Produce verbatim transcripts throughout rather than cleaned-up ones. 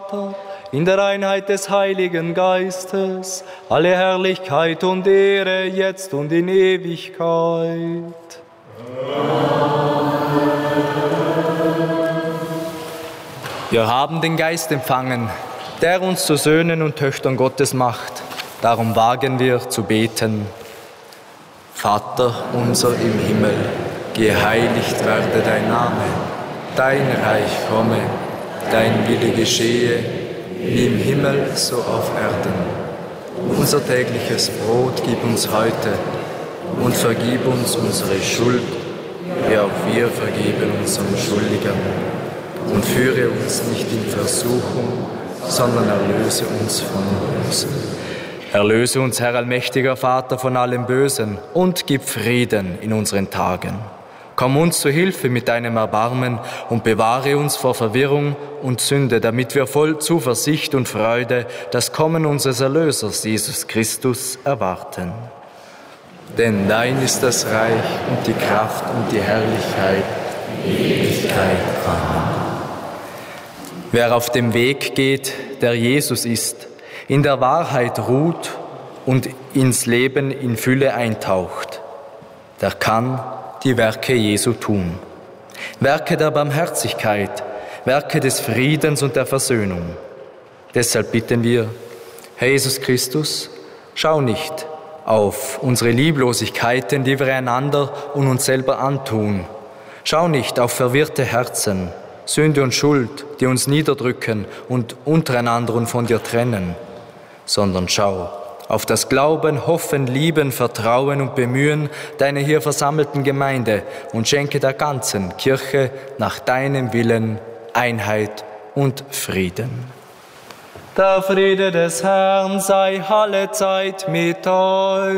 Vater, in der Einheit des Heiligen Geistes, alle Herrlichkeit und Ehre, jetzt und in Ewigkeit. Wir haben den Geist empfangen, der uns zu Söhnen und Töchtern Gottes macht. Darum wagen wir zu beten. Vater unser im Himmel, geheiligt werde dein Name, dein Reich komme, dein Wille geschehe, wie im Himmel, so auf Erden. Unser tägliches Brot gib uns heute und vergib uns unsere Schuld, wie auch wir vergeben unseren Schuldigern. Und führe uns nicht in Versuchung, sondern erlöse uns von Bösen. Erlöse uns, Herr allmächtiger Vater, von allem Bösen und gib Frieden in unseren Tagen. Komm uns zu Hilfe mit deinem Erbarmen und bewahre uns vor Verwirrung und Sünde, damit wir voll Zuversicht und Freude das Kommen unseres Erlösers, Jesus Christus, erwarten. Denn dein ist das Reich und die Kraft und die Herrlichkeit in Ewigkeit. Amen. Wer auf dem Weg geht, der Jesus ist, in der Wahrheit ruht und ins Leben in Fülle eintaucht, der kann die Werke Jesu tun. Werke der Barmherzigkeit, Werke des Friedens und der Versöhnung. Deshalb bitten wir, Herr Jesus Christus, schau nicht auf unsere Lieblosigkeiten, die wir einander und uns selber antun. Schau nicht auf verwirrte Herzen, Sünde und Schuld, die uns niederdrücken und untereinander und von dir trennen, sondern schau auf das Glauben, Hoffen, Lieben, Vertrauen und Bemühen deiner hier versammelten Gemeinde und schenke der ganzen Kirche nach deinem Willen Einheit und Frieden. Der Friede des Herrn sei alle Zeit mit euch.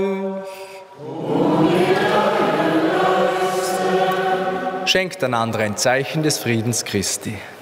Und mit deinem Geiste. Schenkt einander ein Zeichen des Friedens Christi.